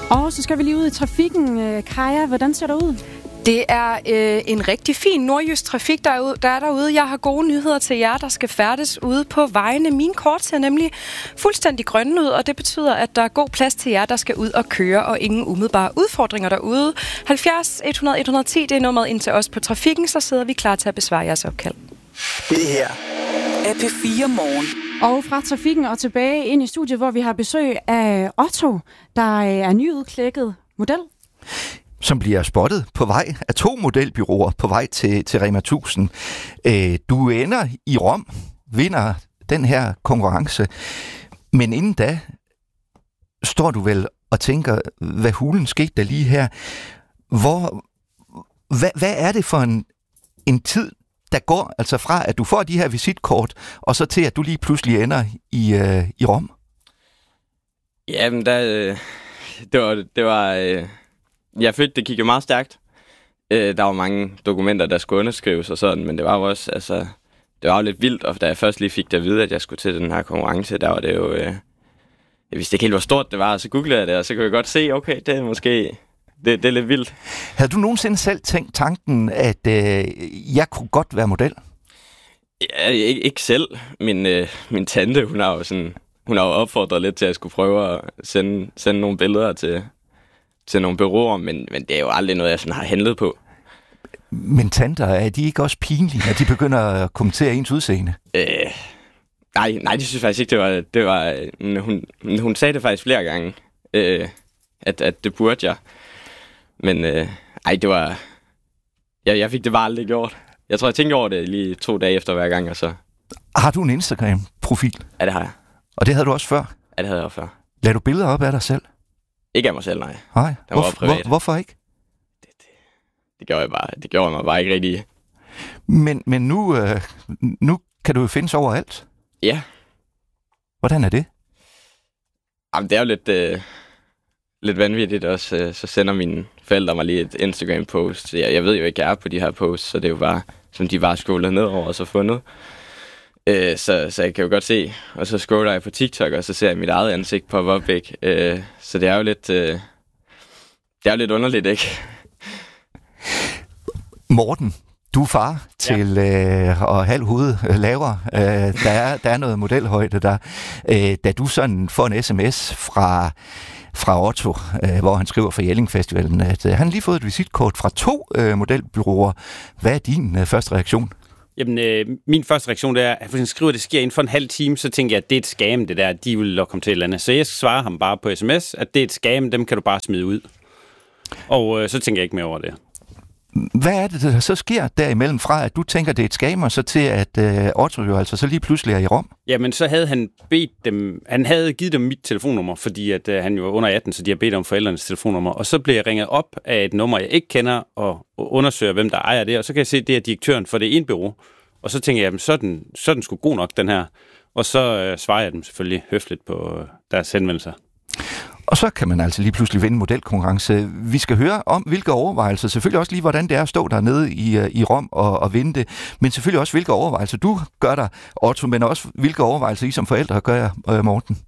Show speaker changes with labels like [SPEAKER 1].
[SPEAKER 1] Og så skal vi lige ud i trafikken. Kaja, hvordan ser det ud?
[SPEAKER 2] Det er en rigtig fin nordjysk trafik, der er derude. Jeg har gode nyheder til jer, der skal færdes ude på vejene. Min kort ser nemlig fuldstændig grønne ud, og det betyder, at der er god plads til jer, der skal ud og køre, og ingen umiddelbare udfordringer derude. 70 100 110, det er nummeret ind til os på trafikken, så sidder vi klar til at besvare jeres opkald.
[SPEAKER 3] Det her er P4 Morgen.
[SPEAKER 1] Og fra trafikken og tilbage ind i studiet, hvor vi har besøg af Otto, der er nyudklækket model.
[SPEAKER 4] Som bliver spottet på vej af 2 modelbureauer på vej til Rema 1000. Du ender i Rom, vinder den her konkurrence, men inden da står du vel og tænker, hvad hulen skete der lige her? Hvad er det for en tid, der går altså fra, at du får de her visitkort, og så til, at du lige pludselig ender i Rom?
[SPEAKER 5] Jamen, det var jeg følte, det kiggede meget stærkt. Der var mange dokumenter, der skulle underskrives og sådan, men det var jo også, altså, det var jo lidt vildt, og da jeg først lige fik det at vide, at jeg skulle til den her konkurrence, der var det jo, jeg vidste ikke helt, hvor stort det var, og så googlede jeg det, og så kunne jeg godt se, okay, det er måske, det er lidt vildt.
[SPEAKER 4] Havde du nogensinde selv tænkt tanken, at jeg kunne godt være model?
[SPEAKER 5] Ja, ikke selv. Min tante, hun har jo opfordret lidt til, at jeg skulle prøve at sende nogle billeder til nogle bureauer, men det er jo aldrig noget, jeg sådan har handlet på.
[SPEAKER 4] Men tanter, er de ikke også pinlige, når de begynder at kommentere ens udseende?
[SPEAKER 5] Nej, det synes jeg faktisk ikke. Det var hun sagde det faktisk flere gange, at det burde jeg. Men det var... Jeg fik det bare aldrig gjort. Jeg tror, jeg tænkte over det lige 2 dage efter hver gang, og så... Har
[SPEAKER 4] du en Instagram-profil?
[SPEAKER 5] Ja, det har jeg.
[SPEAKER 4] Og det havde du også før?
[SPEAKER 5] Ja, det havde jeg også før.
[SPEAKER 4] Lader du billeder op af dig selv?
[SPEAKER 5] Ikke af mig selv, nej.
[SPEAKER 4] Nej? Hvorfor ikke?
[SPEAKER 5] Det gjorde jeg mig bare ikke rigtig.
[SPEAKER 4] Men nu kan du jo findes overalt.
[SPEAKER 5] Ja.
[SPEAKER 4] Hvordan er det?
[SPEAKER 5] Jamen, det er jo lidt vanvittigt også. Så sender mine forældre mig lige et Instagram-post. Jeg ved jo ikke, jeg er på de her posts, så det er jo bare, som de bare scroller ned over og så fundet. Så jeg kan jo godt se, og så scroller jeg på TikTok, og så ser jeg mit eget ansigt poppe op, ikke? Så det er jo lidt underligt, ikke?
[SPEAKER 4] Morten, du er far til og halv hoved lavere. Der er noget modelhøjde der. Da du sådan får en sms fra Otto, hvor han skriver for Jelling Festivalen, at han har lige fået et visitkort fra 2 modelbureauer. Hvad er din første reaktion?
[SPEAKER 6] Jamen, min første reaktion det er, at han skriver, at det sker inden for en halv time, så tænker jeg, at det er et scam, det der, de vil lokke ham til et eller andet. Så jeg svarer ham bare på sms, at det er et scam, dem kan du bare smide ud. Og så tænker jeg ikke mere over det.
[SPEAKER 4] Hvad er det, der så sker derimellem fra, at du tænker, det er et scam, og så til, at Otto jo altså så lige pludselig er i Rom?
[SPEAKER 6] Jamen, så havde han bedt dem, han havde givet dem mit telefonnummer, fordi at han jo var under 18, så de har bedt om forældrenes telefonnummer. Og så blev jeg ringet op af et nummer, jeg ikke kender, og undersøger, hvem der ejer det. Og så kan jeg se, at det er direktøren for det ene bureau. Og så tænker jeg, jamen, så er den sgu god nok, den her. Og så svarer jeg dem selvfølgelig høfligt på deres henvendelser.
[SPEAKER 4] Og så kan man altså lige pludselig vinde modelkonkurrence. Vi skal høre om, hvilke overvejelser, selvfølgelig også lige, hvordan det er at stå dernede i Rom og vinde det, men selvfølgelig også, hvilke overvejelser du gør dig, Otto, men også, hvilke overvejelser I som forældre gør jer, Morten.